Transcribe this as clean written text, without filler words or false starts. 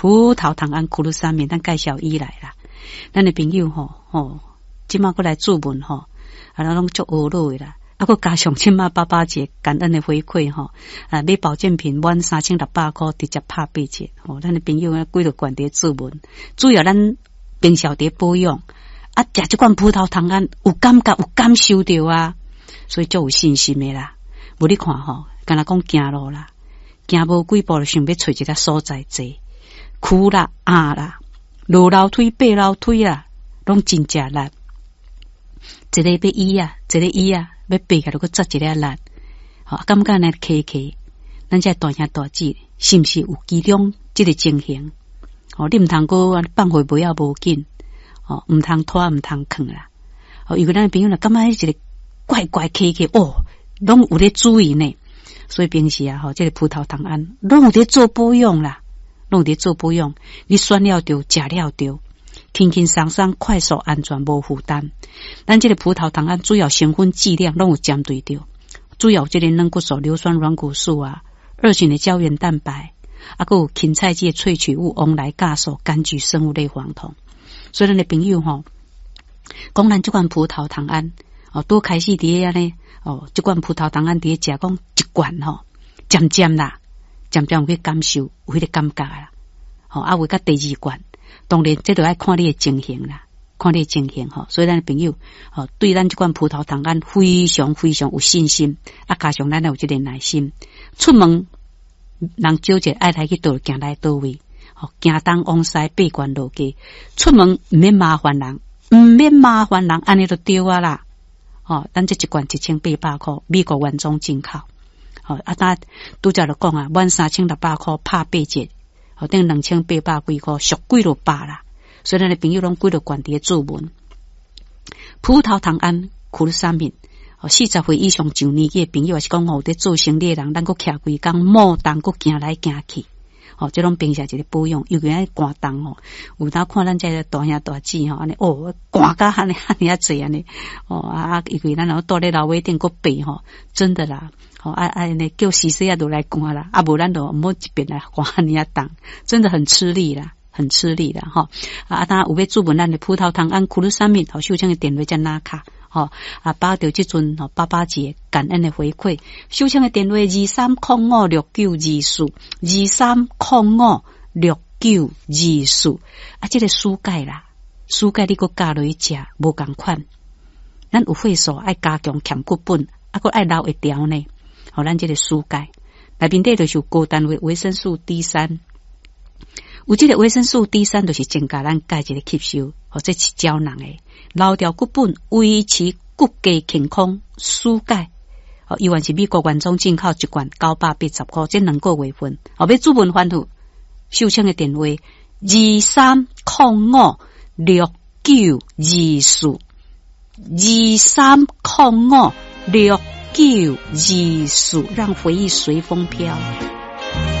葡萄糖胺库鲁沙敏，咱介绍伊来啦。咱的朋友即马过来注文咱拢足学路的啦。佫加上即马爸爸节感恩的回馈买保健品满3600块，直接拍8折咱的朋友几个关伫注文，主要咱平常伫保养食即款葡萄糖胺有感觉有感受到啊，所以足有信心的啦。无你看敢若讲行路啦，行无几步就想要找一个所在坐，苦啦啦，落楼梯爬楼梯啦，拢真正力。一个要医啊，一个医啊，要爬起来佫扎一个力。感觉呢客，咱这大兄大姐是毋是有其中即个情形？你毋通佫放回不要无紧，毋通拖毋通囥啦。有个咱朋友呢，感觉一个怪客拢有咧注意呢。所以平时这个葡萄糖胺拢有咧做保养啦，拢有咧做保养。你选了着，食了着，轻轻松松、快速、安全、无负担。咱这个葡萄糖胺主要成分剂量拢有针对着，主要这个软骨素、硫酸软骨素2型的胶原蛋白，还有芹菜剂萃取物翁来酵素、柑橘生物类黄酮。所以咱的朋友讲咱这款葡萄糖胺多开始伫安尼这款葡萄糖胺伫食讲一罐渐渐有去感受，有迄个感觉啦。为到第2罐，当然这就要看你的情形啦，看你的情形所以咱的朋友对咱这款葡萄糖胺非常有信心，加上咱有这个耐心，出门人少者爱来去倒行来倒位，行东往西爬关落街，出门毋免麻烦人，安尼就对啊啦。咱这一罐1800块，美国原装进口。咱拄则就讲满3600块拍8折，等2800几块，俗几落百啦。所以咱的朋友拢几落罐伫注文。葡萄糖胺库鲁沙敏，40岁以上上年纪的朋友，还是讲有伫做生意的人，咱佫徛规工，莫动佫行来行去。这种平常一个保养，尤其爱寒冬有当看咱这个大兄大姐安尼寒甲安尼啊济安尼因为咱住咧楼尾顶佫爬真的啦安尼叫洗洗都来寒啦，无咱就莫一边来寒安尼啊冻，真的很吃力啦当有要注文咱的葡萄糖胺库鲁沙敏秀清的电话才拿卡把到这阵爸爸节感恩的回馈，秀清的电话23056924，23056924这个蔬钙啦，蔬钙你佫加落去食无共款，咱有血素爱加强欠骨本，佫爱留会条呢。咱这个蔬钙内面底就是有高单位维生素 D3， 有这个维生素 D3 就是增加咱钙一个吸收，这是胶囊的。留条骨本，维持骨骼健康，蔬钙伊原是美国原装进口一罐980块，这2个月份。要注文欢呼，秀清的电话23056924，23056924，让回忆随风飘。